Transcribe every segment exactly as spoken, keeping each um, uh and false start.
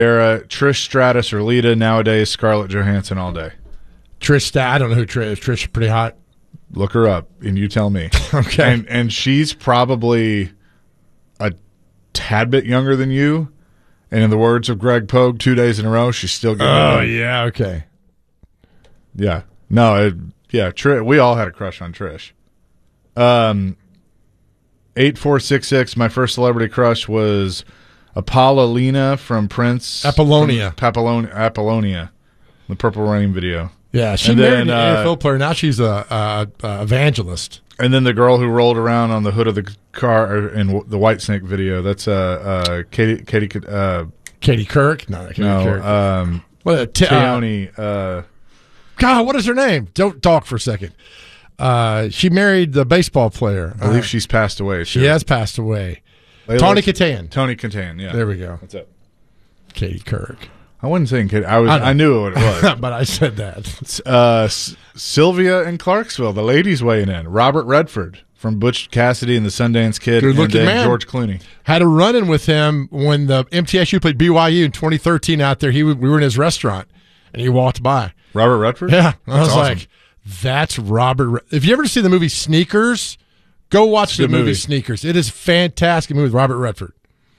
Era, Trish Stratus or Lita nowadays, Scarlett Johansson all day. Trish Stratus, I don't know who Trish is. Trish is pretty hot. Look her up, and you tell me. Okay. And, and she's probably a tad bit younger than you. And in the words of Greg Pogue, two days in a row, she's still getting Oh, it. yeah, okay. Yeah. No, it, yeah, Trish, we all had a crush on Trish. Um, eight four six six, my first celebrity crush was Apollolina from Prince. Apollonia. From Papillon- Apollonia, the Purple Rain video. Yeah, she And married then, an uh, N F L player. Now she's a, a, a evangelist. And then the girl who rolled around on the hood of the car in the Whitesnake video. That's uh, uh, Katie. Katie. Uh, Katie Kirk. No, not Katie no. Kirk. Um, What, t- uh, Keone. Uh, God, what is her name? Don't talk for a second. Uh, she married the baseball player. I believe uh, she's passed away. She has passed away. Layla- Tawny Kitaen. Tony Kitaen. Yeah. There we go. That's it. Katie Kirk. I wasn't saying Katie. I was. I I, know. knew what it was. But I said that. uh, S- Sylvia in Clarksville. The ladies weighing in. Robert Redford from Butch Cassidy and the Sundance Kid. Good looking and then man. George Clooney. Had a run-in with him when the M T S U played B Y U in twenty thirteen out there. He We were in his restaurant, and he walked by. Robert Redford? Yeah. I was That's awesome. like, that's Robert. Re- if you ever see the movie Sneakers, go watch the Good movie. movie. Sneakers. It is a fantastic movie with Robert Redford.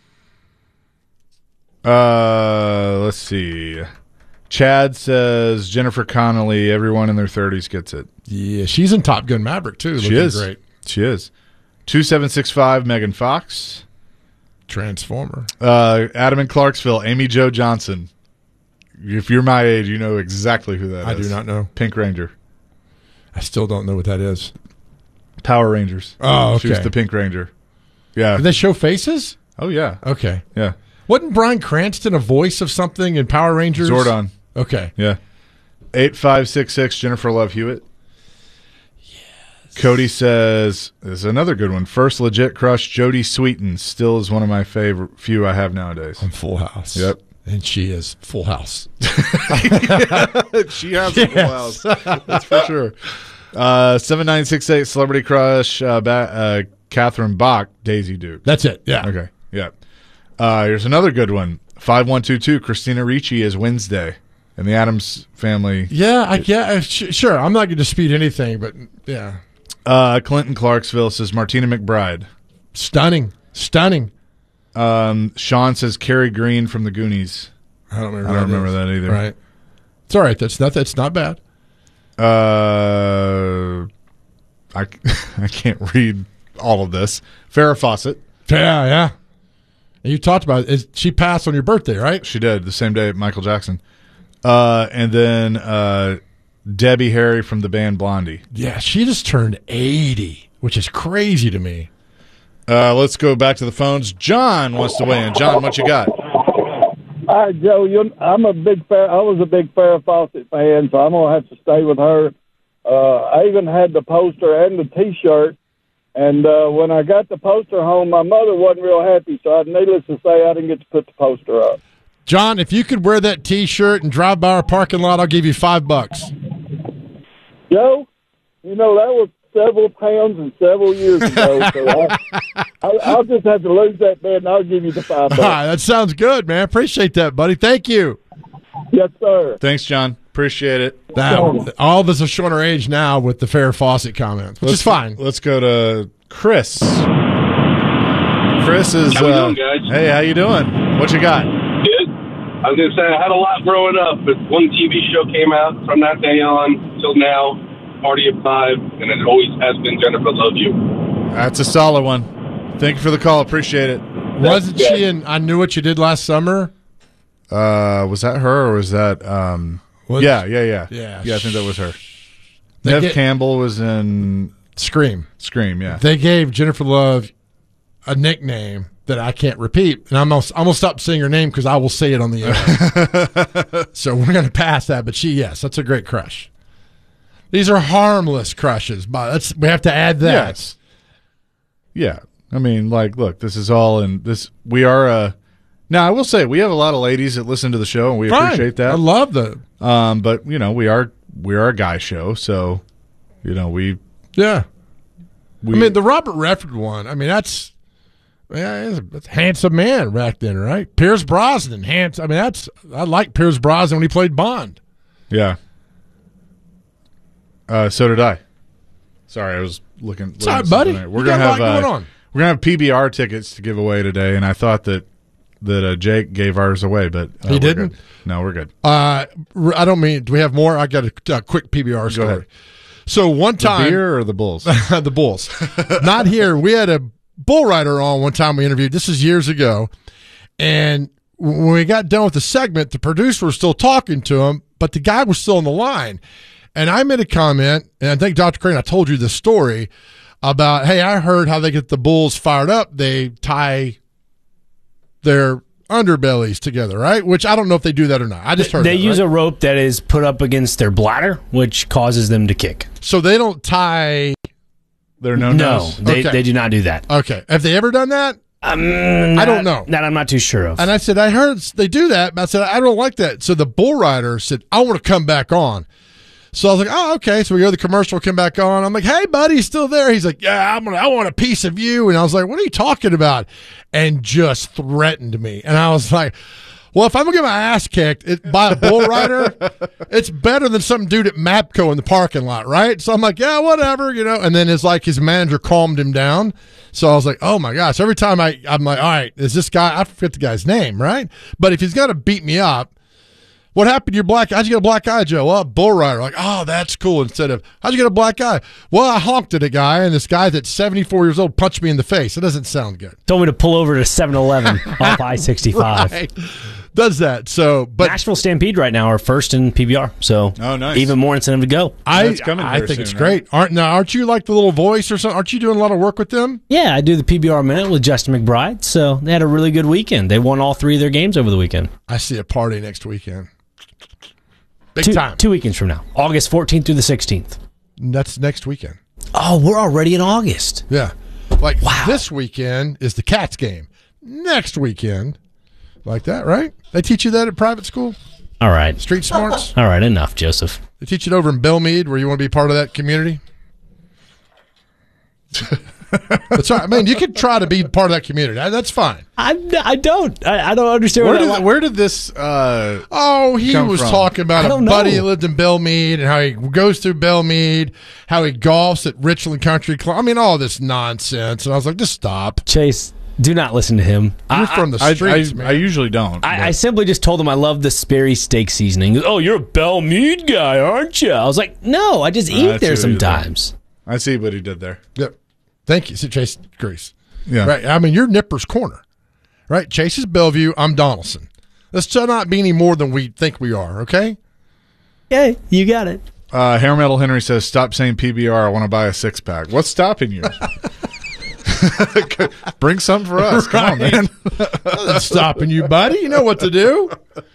Uh, let's see. Chad says Jennifer Connelly. Everyone in their thirties gets it. Yeah, she's in Top Gun Maverick, too. She Looking is. great. She is. two seven six five, Megan Fox. Transformer. Uh, Adam in Clarksville, Amy Jo Johnson. If you're my age, you know exactly who that I is. do not know. Pink Ranger. I still don't know what that is. Power Rangers. Oh, She was okay. the Pink Ranger. Yeah. Did they show faces? Oh, yeah. Okay. Yeah. Wasn't Bryan Cranston a voice of something in Power Rangers? Zordon. Okay. Yeah. eight five six six, Jennifer Love Hewitt. Yes. Cody says, this is another good one. First legit crush, Jodie Sweetin. Still is one of my favorite few I have nowadays. On Full House. Yep. And she is Full House. She has a full house. That's for sure. Uh, seven nine six eight, celebrity crush, uh, ba- uh, Catherine Bach, Daisy Duke. That's it. Yeah. Okay. Yeah. Uh, here's another good one. five one two two, Christina Ricci is Wednesday. And the Addams Family. Yeah, I yeah, sh- sure. I'm not going to dispute anything, but yeah. Uh, Clinton Clarksville says Martina McBride. Stunning. Stunning. Um, Sean says Carrie Green from the Goonies. I don't remember, I don't that remember is. that either. Right. It's all right. That's not, that's not bad. Uh, I, I can't read all of this. Farrah Fawcett. Yeah, yeah. And you talked about it. She passed on your birthday, right? She did, the same day Michael Jackson. Uh, and then uh, Debbie Harry from the band Blondie. Yeah, she just turned eighty, which is crazy to me. Uh, let's go back to the phones. John wants to weigh in. John, what you got? Hi, Joe. You, I'm a big Farrah. I was a big Farrah Fawcett fan, so I'm gonna have to stay with her. Uh, I even had the poster and the T-shirt. And uh, when I got the poster home, my mother wasn't real happy. So, I, needless to say, I didn't get to put the poster up. John, if you could wear that T-shirt and drive by our parking lot, I'll give you five bucks. Joe, you know that was several pounds and several years ago. So I, I, I'll just have to lose that bet, and I'll give you the five bucks. All right, that sounds good, man. Appreciate that, buddy. Thank you. Yes, sir. Thanks, John. Appreciate it. That, all of us are showing our age now with the Farrah Fawcett comments, which let's, is fine. Let's go to Chris. Chris is. How we uh, doing, guys? Hey, how you doing? What you got? Good. I was going to say, I had a lot growing up, but one T V show came out from that day on till now, Party of Five, and it always has been Jennifer Love You. That's a solid one. Thank you for the call. Appreciate it. Wasn't she in I Knew What You Did Last Summer? Uh, was that her or was that? Um, Was- yeah, yeah, yeah, Yeah. yeah. I think that was her. They Nev get- Campbell was in Scream. Scream. Yeah. They gave Jennifer Love a nickname that I can't repeat, and I'm gonna, I'm gonna stop saying her name because I will say it on the air. So we're gonna pass that. But she, yes, that's a great crush. These are harmless crushes, but that's we have to add that. Yes. Yeah. I mean, like, look, this is all in this. We are a. Now, I will say we have a lot of ladies that listen to the show, and we Fine. appreciate that. I love the. Um, but you know, we are we are a guy show, so you know we Yeah. we. I mean, the Robert Redford one. I mean, that's Yeah, he's a, that's a handsome man back then, right? Pierce Brosnan, handsome. I mean, that's I like Pierce Brosnan when he played Bond. Yeah. Uh, so did I. Sorry, I was looking. Sorry, buddy. We're You gonna got a have lot going uh, on. we're gonna have P B R tickets to give away today, and I thought that that uh, Jake gave ours away, but uh, He we're didn't? good. No, we're good. Uh, I don't mean. Do we have more? I got a, a quick P B R story. ahead. So one The time, beer or the Bulls? the Bulls. Not here. We had a bull rider on one time we interviewed. This is years ago. And when we got done with the segment, the producer was still talking to him, but the guy was still on the line. And I made a comment, and I think, Doctor Crane, I told you this story about, hey, I heard how they get the bulls fired up. They tie their underbellies together, right? Which I don't know if they do that or not. I just heard They that, use right? a rope that is put up against their bladder, which causes them to kick. So they don't tie. They're no No, nos. they, Okay. they do not do that. Okay. Have they ever done that? Um, I don't know. That I'm not too sure of. And I said, I heard they do that. But I said, I don't like that. So the bull rider said, I want to come back on. So I was like, oh, okay. So we go to the commercial, come back on. I'm like, hey, buddy, he's still there. He's like, yeah, I'm gonna, I want a piece of you. And I was like, what are you talking about? And just threatened me. And I was like, well, if I'm gonna get my ass kicked it, by a bull rider, it's better than some dude at Mapco in the parking lot, right? So I'm like, yeah, whatever, you know. And then it's like his manager calmed him down. So I was like, oh my gosh. Every time I, I'm like, all right, is this guy? I forget the guy's name, right? But if he's gonna beat me up. What happened to your black? How'd you get a black eye, Joe? Well, bull rider. Like, oh, that's cool. Instead of, how'd you get a black eye? Well, I honked at a guy, and this guy that's seventy-four years old punched me in the face. It doesn't sound good. Told me to pull over to seven eleven off I sixty-five. Right. Does that. So, but Nashville Stampede right now are first in P B R, so Oh, nice. even more incentive to go. I, That's coming I very think soon, it's right? great. Aren't now? Aren't you like the little voice or something? Aren't you doing a lot of work with them? Yeah, I do the P B R Minute with Justin McBride, so they had a really good weekend. They won all three of their games over the weekend. I see a party next weekend. Big Two, time. two weekends from now, August fourteenth through the sixteenth. That's next weekend. Oh, we're already in August. Yeah. Like Wow. this weekend is the Cats game. Next weekend, like that, right? They teach you that at private school? All right. Street Smarts? All right, enough, Joseph. They teach it over in Belmead where you want to be part of that community? That's right. I mean, you could try to be part of that community. That- That's fine. I, I don't. I, I don't understand Where what did that where did this? Uh, Oh, he Come was from? talking about I a don't buddy know. that lived in Belmead and how he goes through Belmead, how he golfs at Richland Country Club. I mean, all this nonsense. And I was like, just stop. Chase, do not listen to him. You're I, from the I, streets, I, man. I usually don't. I, but- I simply just told him I love the Sperry steak seasoning. He goes, oh, you're a Belle Meade guy, aren't you? I was like, no, I just Uh, eat I see there what he did there. sometimes. I see what he did there. Yep. Thank you. See, Chase Grease. Yeah. Right. I mean, you're Nipper's Corner, right? Chase is Bellevue. I'm Donaldson. Let's try not be any more than we think we are, okay? Yeah, you got it. Uh, Hair Metal Henry says, "Stop saying P B R. I want to buy a six pack. What's stopping you? Bring something for us. Come on, man. That's stopping you, buddy. You know what to do.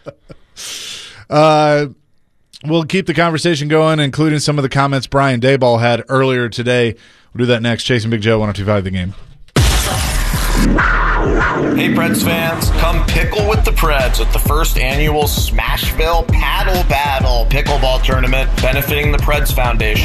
Uh, we'll keep the conversation going, including some of the comments Brian Dayball had earlier today. We'll do that next. Chasing Big Joe, one oh two point five The Game. Hey, Preds fans, come pickle with the Preds at the first annual Smashville Paddle Battle pickleball tournament benefiting the Preds Foundation.